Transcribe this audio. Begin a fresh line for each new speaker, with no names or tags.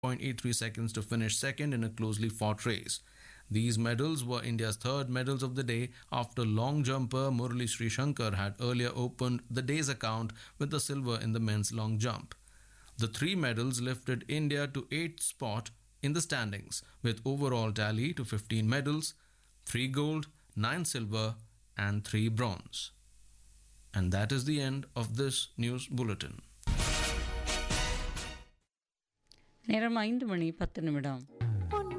0.83 seconds to finish second in a closely fought race. These medals were India's third medals of the day after long jumper Murali Srishankar had earlier opened the day's account with the silver in the men's long jump. The three medals lifted India to 8th spot in the standings with overall tally to 15 medals, 3 gold, 9 silver and 3 bronze. And that is the end of this news bulletin.
நேரம் 5 மணி 10 நிமிடம்.